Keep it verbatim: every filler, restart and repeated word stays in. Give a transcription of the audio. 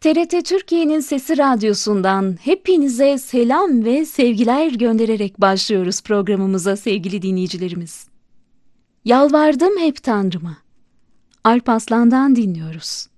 T R T Türkiye'nin Sesi Radyosu'ndan hepinize selam ve sevgiler göndererek başlıyoruz programımıza sevgili dinleyicilerimiz. Yalvardım hep Tanrıma. Alp Aslan'dan dinliyoruz.